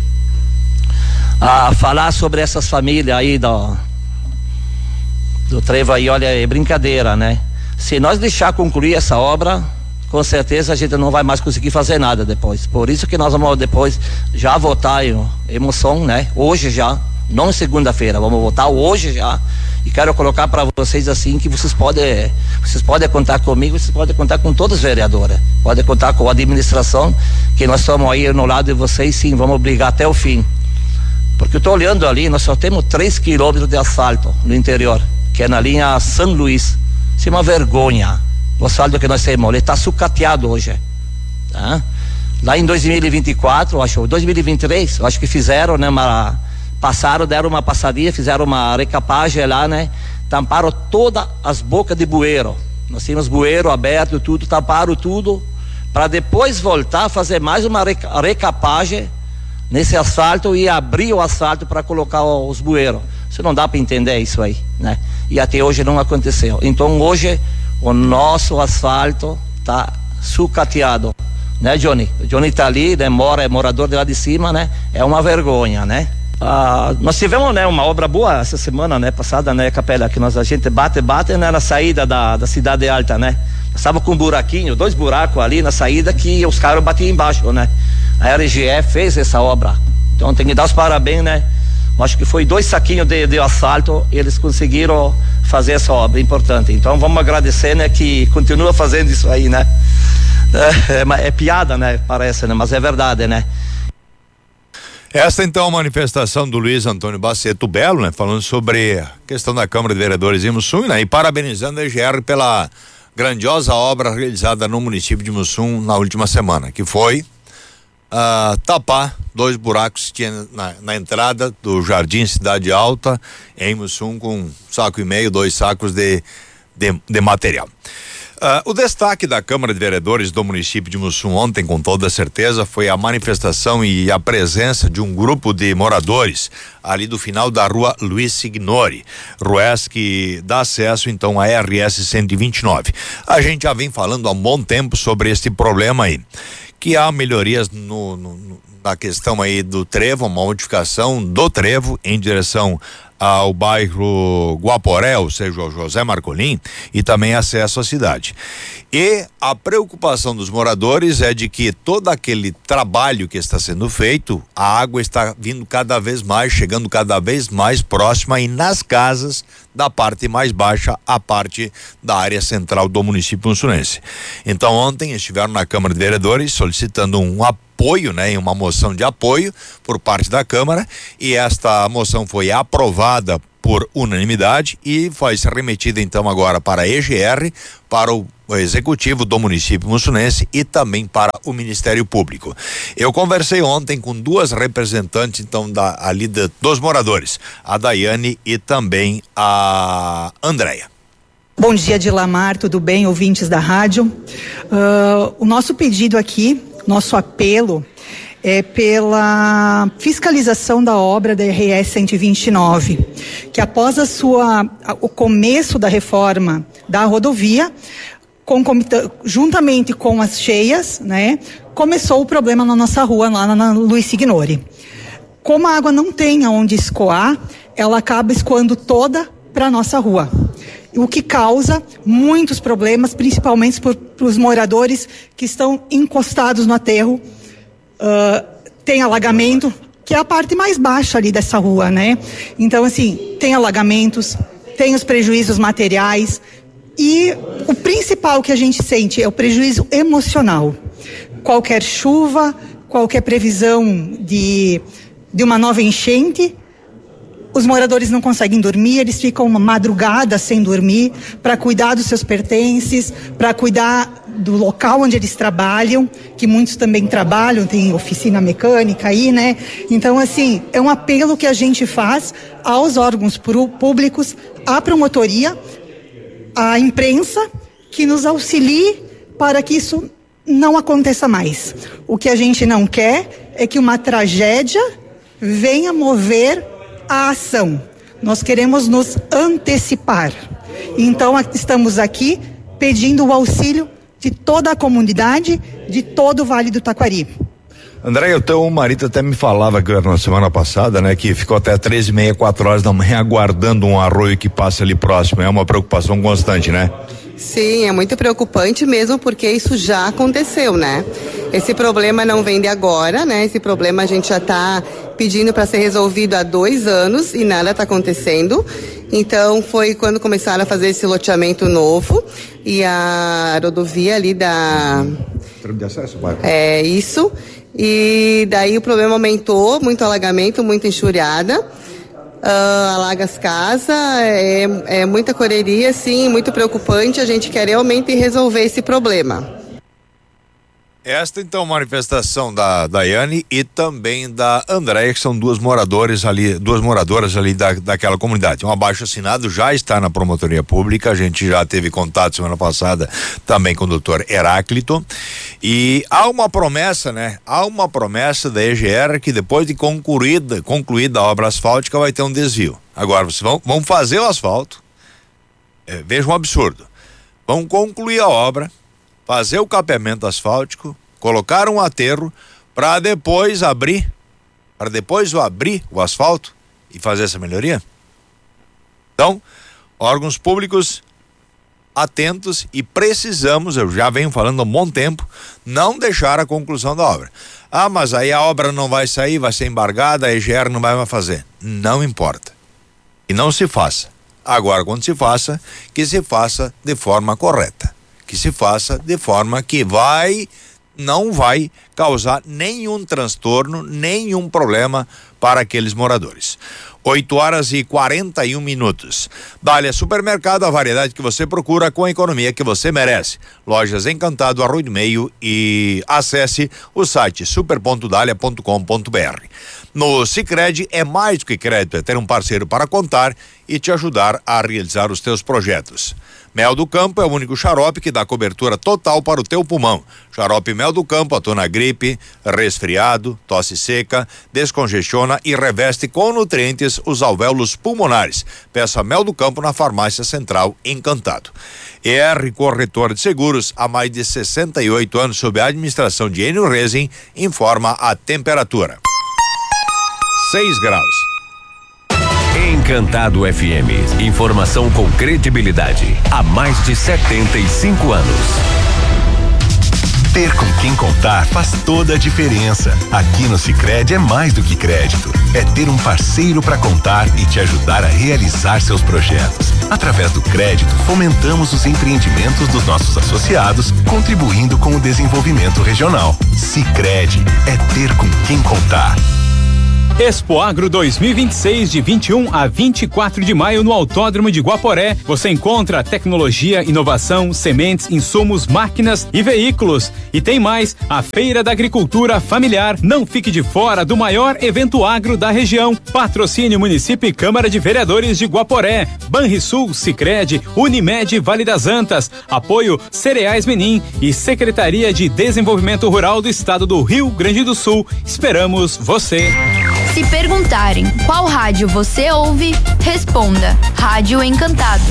A falar sobre essas famílias aí do do trevo aí, olha, é brincadeira, né? Se nós deixar concluir essa obra, com certeza a gente não vai mais conseguir fazer nada depois. Por isso que nós vamos depois já votar em emoção, né? Hoje já, não segunda-feira, vamos votar hoje já. E quero colocar para vocês assim que vocês podem, vocês podem contar comigo, vocês podem contar com todos os vereadores, podem contar com a administração, que nós estamos aí no lado de vocês, sim, vamos brigar até o fim. Porque eu estou olhando ali, nós só temos três quilômetros de asfalto no interior, que é na linha São Luís. Isso é uma vergonha. O asfalto que nós temos, ele está sucateado hoje, tá? Lá em dois mil e vinte e quatro, acho, dois mil e vinte e três, acho que fizeram, né, uma passaram, deram uma passadinha, fizeram uma recapagem lá, né? Tamparam todas as bocas de bueiro. Nós tínhamos bueiro aberto, tudo, tamparam tudo, para depois voltar a fazer mais uma recapagem nesse asfalto e abrir o asfalto para colocar os bueiros. Isso não dá para entender isso aí, né? E até hoje não aconteceu. Então hoje o nosso asfalto tá sucateado, né, Johnny? O Johnny tá ali, né, mora, é morador de lá de cima, né? É uma vergonha, né? Ah, nós tivemos, né, uma obra boa essa semana, né, passada, né, Capela, que nós, a gente bate, bate, né, na saída da, da Cidade Alta, né? Estava com um buraquinho, dois buracos ali na saída que os caras batiam embaixo, né? A R G E fez essa obra, então tem que dar os parabéns, né? Acho que foi dois saquinhos de, de asfalto e eles conseguiram fazer essa obra importante. Então vamos agradecer, né, que continua fazendo isso aí, né? É, é piada, né? Parece, né? Mas é verdade, né? Esta então a manifestação do Luiz Antônio Baceto Belo, né? Falando sobre a questão da Câmara de Vereadores de Mussum, né? E parabenizando a E G R pela grandiosa obra realizada no município de Mussum na última semana, que foi uh, tapar dois buracos que tinha na, na entrada do Jardim Cidade Alta em Mussum, com um saco e meio, dois sacos de, de, de material. Uh, o destaque da Câmara de Vereadores do município de Mussum ontem, com toda certeza, foi a manifestação e a presença de um grupo de moradores ali do final da rua Luiz Signori, ruas que dá acesso então à R S cento e vinte e nove. A gente já vem falando há um bom tempo sobre este problema aí, que há melhorias no, no, no, na questão aí do trevo, uma modificação do trevo em direção ao bairro Guaporé, ou seja, o José Marcolim, e também acesso à cidade. E a preocupação dos moradores é de que todo aquele trabalho que está sendo feito, a água está vindo cada vez mais, chegando cada vez mais próxima e nas casas da parte mais baixa à parte da área central do município mussurense. Então ontem estiveram na Câmara de Vereadores solicitando um apoio, né, em uma moção de apoio por parte da Câmara, e esta moção foi aprovada por unanimidade e vai ser remetida então agora para a E G R, para o Executivo do município mussunense e também para o Ministério Público. Eu conversei ontem com duas representantes então da, ali de, dos moradores, a Daiane e também a Andréia. Bom dia, Dilamar, tudo bem, ouvintes da rádio? Uh, o nosso pedido aqui, nosso apelo é pela fiscalização da obra da R S cento e vinte e nove, que após a sua, o começo da reforma da rodovia, juntamente com as cheias, né, começou o problema na nossa rua, lá na Luiz Signori. Como a água não tem aonde escoar, ela acaba escoando toda para a nossa rua, o que causa muitos problemas, principalmente para os moradores que estão encostados no aterro. Uh, tem alagamento, que é a parte mais baixa ali dessa rua, né? Então, assim, tem alagamentos, tem os prejuízos materiais e o principal que a gente sente é o prejuízo emocional. Qualquer chuva, qualquer previsão de, de uma nova enchente, os moradores não conseguem dormir, eles ficam uma madrugada sem dormir para cuidar dos seus pertences, para cuidar do local onde eles trabalham, que muitos também trabalham, tem oficina mecânica aí, né? Então, assim, é um apelo que a gente faz aos órgãos públicos, à promotoria, à imprensa, que nos auxilie para que isso não aconteça mais. O que a gente não quer é que uma tragédia venha mover a ação. Nós queremos nos antecipar. Então, estamos aqui pedindo o auxílio de toda a comunidade, de todo o Vale do Taquari. André, o teu marido até me falava que na semana passada, né, que ficou até três e meia, quatro horas da manhã aguardando um arroio que passa ali próximo. É uma preocupação constante, né? Sim, é muito preocupante mesmo, porque isso já aconteceu, né? Esse problema não vem de agora, né? Esse problema a gente já está pedindo para ser resolvido há dois anos e nada está acontecendo. Então foi quando começaram a fazer esse loteamento novo e a rodovia ali da... de acesso, vai. É isso. E daí o problema aumentou, muito alagamento, muita enxurrada. Uh, alaga as casas, é, é muita correria, sim, muito preocupante. A gente quer realmente resolver esse problema. Esta então manifestação da Daiane e também da Andréia, que são duas moradores ali, duas moradoras ali da, daquela comunidade. Um abaixo assinado já está na promotoria pública, a gente já teve contato semana passada também com o doutor Heráclito, e há uma promessa, né? Há uma promessa da E G R que depois de concluída, concluída a obra asfáltica vai ter um desvio. Agora vocês vão, vão fazer o asfalto, é, veja um absurdo. vão concluir a obra, fazer o capeamento asfáltico, colocar um aterro para depois abrir, para depois abrir o asfalto e fazer essa melhoria? Então, órgãos públicos atentos e precisamos, eu já venho falando há um bom tempo, não deixar a conclusão da obra. Ah, mas aí a obra não vai sair, vai ser embargada, a E G R não vai mais fazer. Não importa. E não se faça. Agora, quando se faça, que se faça de forma correta. Que se faça de forma que vai, não vai causar nenhum transtorno, nenhum problema para aqueles moradores. oito horas e quarenta e um minutos. Dália Supermercado, a variedade que você procura com a economia que você merece. Lojas Encantado, Arroio do Meio e acesse o site super ponto dália ponto com ponto br. No Sicredi é mais do que crédito, é ter um parceiro para contar e te ajudar a realizar os teus projetos. Mel do Campo é o único xarope que dá cobertura total para o teu pulmão. Xarope Mel do Campo atua na gripe, resfriado, tosse seca, descongestiona e reveste com nutrientes os alvéolos pulmonares. Peça Mel do Campo na Farmácia Central Encantado. E R Corretor de Seguros, há mais de sessenta e oito anos sob a administração de Enio Rezin, informa a temperatura. seis graus. Encantado F M. Informação com credibilidade. Há mais de setenta e cinco anos. Ter com quem contar faz toda a diferença. Aqui no Sicredi é mais do que crédito. É ter um parceiro para contar e te ajudar a realizar seus projetos. Através do crédito, fomentamos os empreendimentos dos nossos associados, contribuindo com o desenvolvimento regional. Sicredi é ter com quem contar. Expo Agro dois mil e vinte e seis, de vinte e um a vinte e quatro de maio no Autódromo de Guaporé. Você encontra tecnologia, inovação, sementes, insumos, máquinas e veículos. E tem mais, a Feira da Agricultura Familiar. Não fique de fora do maior evento agro da região. Patrocínio Município e Câmara de Vereadores de Guaporé. Banrisul, Sicredi, Unimed Vale das Antas. Apoio Cereais Menin e Secretaria de Desenvolvimento Rural do Estado do Rio Grande do Sul. Esperamos você. Se perguntarem qual rádio você ouve, responda: Rádio Encantado.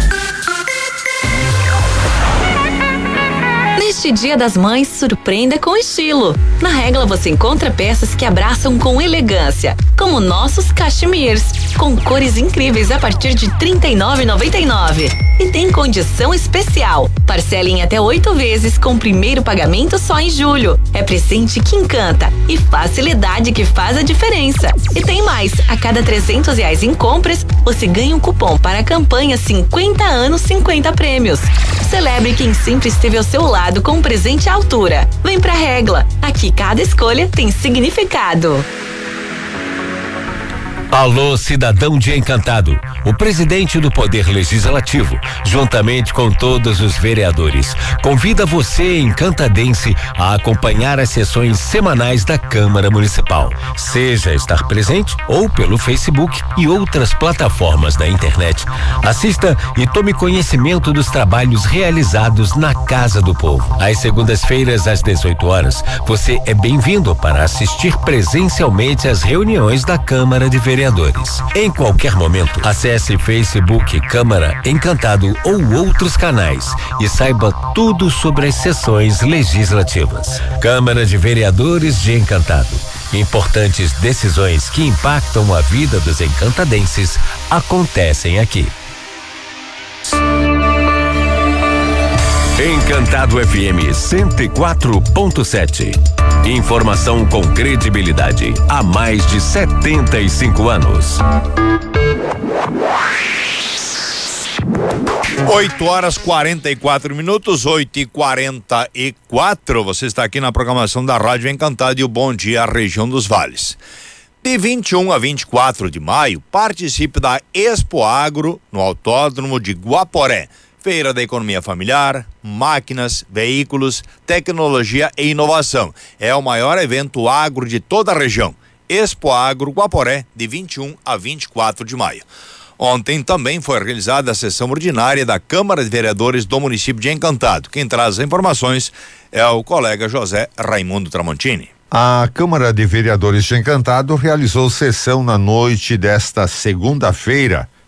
Neste Dia das Mães, surpreenda com estilo. Na Regla você encontra peças que abraçam com elegância, como nossos cachemirs, com cores incríveis a partir de trinta e nove reais e noventa e nove centavos. E tem condição especial. Parcela em até oito vezes com primeiro pagamento só em julho. É presente que encanta e facilidade que faz a diferença. E tem mais, a cada trezentos reais em compras, você ganha um cupom para a campanha cinquenta anos, cinquenta prêmios. Celebre quem sempre esteve ao seu lado com um presente à altura. Vem pra Regla. Aqui cada escolha tem significado. Alô, cidadão de Encantado. O presidente do Poder Legislativo, juntamente com todos os vereadores, convida você, encantadense, a acompanhar as sessões semanais da Câmara Municipal. Seja estar presente ou pelo Facebook e outras plataformas da internet. Assista e tome conhecimento dos trabalhos realizados na Casa do Povo. Às segundas-feiras, às dezoito horas, você é bem-vindo para assistir presencialmente às reuniões da Câmara de Vereadores. Em qualquer momento, acesse Facebook Câmara Encantado ou outros canais e saiba tudo sobre as sessões legislativas. Câmara de Vereadores de Encantado. Importantes decisões que impactam a vida dos encantadenses acontecem aqui. Encantado F M cento e quatro ponto sete. Informação com credibilidade há mais de setenta e cinco anos. oito horas quarenta e quatro minutos, oito e quarenta e quatro. Você está aqui na programação da Rádio Encantado e o Bom Dia Região dos Vales. De vinte e um a vinte e quatro de maio, participe da Expo Agro no Autódromo de Guaporé. Feira da Economia Familiar, máquinas, veículos, tecnologia e inovação. É o maior evento agro de toda a região. Expo Agro Guaporé, de vinte e um a vinte e quatro de maio. Ontem também foi realizada a sessão ordinária da Câmara de Vereadores do município de Encantado. Quem traz as informações é o colega José Raimundo Tramontini. A Câmara de Vereadores de Encantado realizou sessão na noite desta segunda-feira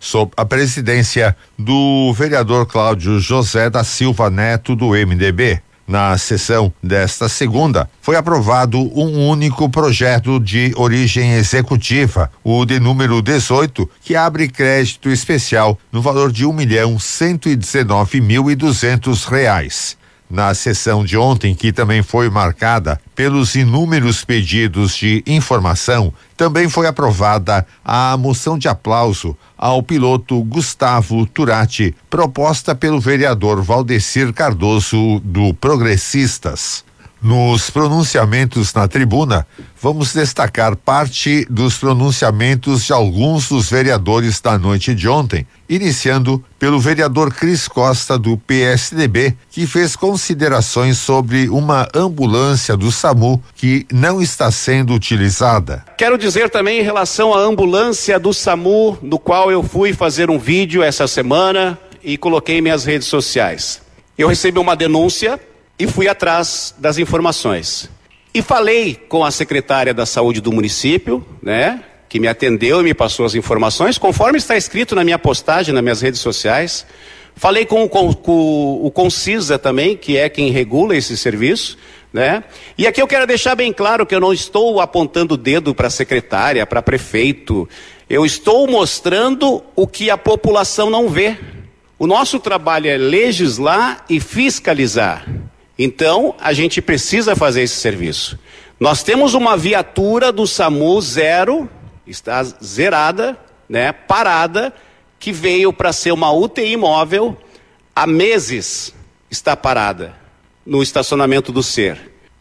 sob a presidência do vereador Cláudio José da Silva Neto, do M D B. Na sessão desta segunda, foi aprovado um único projeto de origem executiva, o de número dezoito, que abre crédito especial no valor de um milhão cento e dezenove mil e duzentos reais. Na sessão de ontem, que também foi marcada pelos inúmeros pedidos de informação, também foi aprovada a moção de aplauso ao piloto Gustavo Turati, proposta pelo vereador Valdecir Cardoso, do Progressistas. Nos pronunciamentos na tribuna, vamos destacar parte dos pronunciamentos de alguns dos vereadores da noite de ontem, iniciando pelo vereador Cris Costa, do P S D B, que fez considerações sobre uma ambulância do SAMU que não está sendo utilizada. Quero dizer também em relação à ambulância do SAMU, no qual eu fui fazer um vídeo essa semana e coloquei em minhas redes sociais. Eu recebi uma denúncia e fui atrás das informações. E falei com a secretária da saúde do município, né, que me atendeu e me passou as informações, conforme está escrito na minha postagem, nas minhas redes sociais. Falei com, com, com o Concisa também, que é quem regula esse serviço, né? E aqui eu quero deixar bem claro que eu não estou apontando o dedo para a secretária, para prefeito. Eu estou mostrando o que a população não vê. O nosso trabalho é legislar e fiscalizar. Então, a gente precisa fazer esse serviço. Nós temos uma viatura do SAMU zero, está zerada, né, parada, que veio para ser uma U T I móvel, há meses está parada no estacionamento do SER.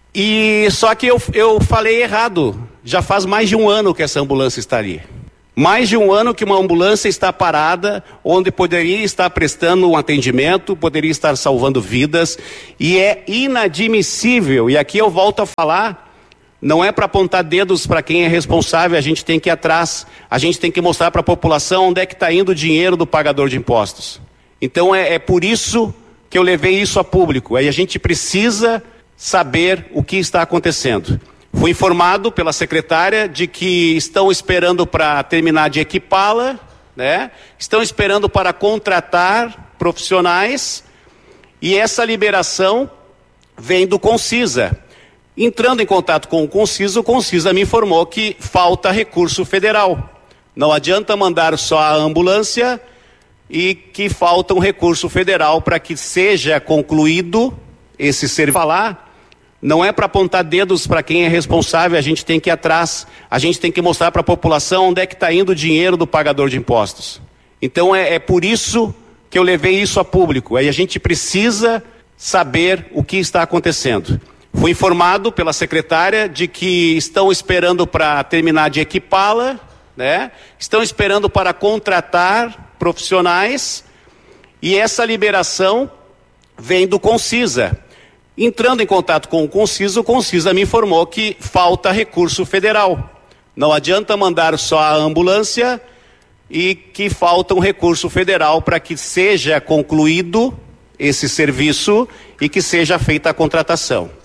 E só que eu, eu falei errado, já faz mais de um ano que essa ambulância está ali. Mais de um ano que uma ambulância está parada, onde poderia estar prestando um atendimento, poderia estar salvando vidas, e é inadmissível. E aqui eu volto a falar, não é para apontar dedos para quem é responsável, a gente tem que ir atrás, a gente tem que mostrar para a população onde é que está indo o dinheiro do pagador de impostos. Então é, é por isso que eu levei isso a público, aí a gente precisa saber o que está acontecendo. Fui informado pela secretária de que estão esperando para terminar de equipá-la, né? Estão esperando para contratar profissionais, e essa liberação vem do Concisa. Entrando em contato com o Concisa, o Concisa me informou que falta recurso federal. Não adianta mandar só a ambulância e que falta um recurso federal para que seja concluído esse serviço. Falar, não é para apontar dedos para quem é responsável, a gente tem que ir atrás, a gente tem que mostrar para a população onde é que está indo o dinheiro do pagador de impostos. Então é, é por isso que eu levei isso a público, aí a gente precisa saber o que está acontecendo. Fui informado pela secretária de que estão esperando para terminar de equipá-la, né? Estão esperando para contratar profissionais, e essa liberação vem do Concisa. Entrando em contato com o Concisa, o Concisa me informou que falta recurso federal. Não adianta mandar só a ambulância e que falta um recurso federal para que seja concluído esse serviço e que seja feita a contratação.